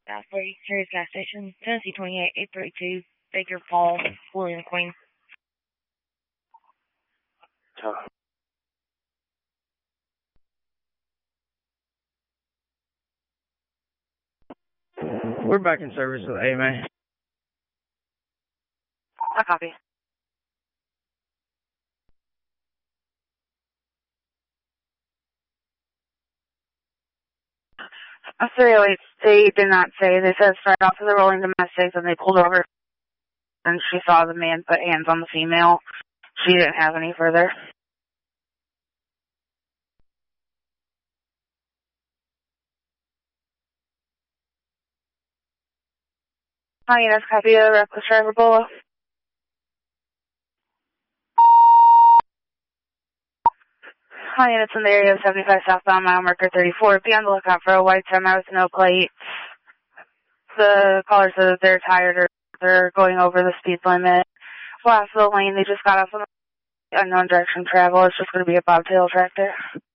Southbury, Harris Gas Station, Tennessee 28-832, Baker Falls, William Queen. We're back in service with AMA. I copy. A 308, they did not say. They said start off with the rolling domestics, and they pulled over, and she saw the man put hands on the female. She didn't have any further. Hi, Enos, copy of reckless driver Bolo. Hi, Enos, in the area of 75 southbound, mile marker 34. Be on the lookout for a white semi with no plate. The caller said that they're tired or they're going over the speed limit. Last of the lane, they just got off on the unknown direction travel. It's just going to be a bobtail tractor.